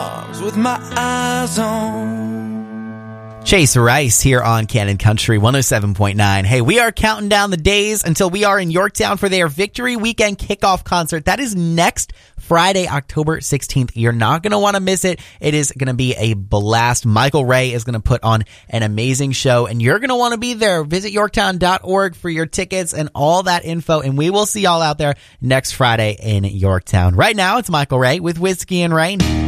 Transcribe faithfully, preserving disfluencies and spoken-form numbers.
arms with my eyes on. Chase Rice here on Cannon Country one oh seven point nine. Hey, we are counting down the days until we are in Yorktown for their Victory Weekend kickoff concert. That is next Friday, October sixteenth. You're not going to want to miss it. It is going to be a blast. Michael Ray is going to put on an amazing show, and you're going to want to be there. Visit yorktown dot org for your tickets and all that info, and we will see y'all out there next Friday in Yorktown. Right now, it's Michael Ray with Whiskey and Rain.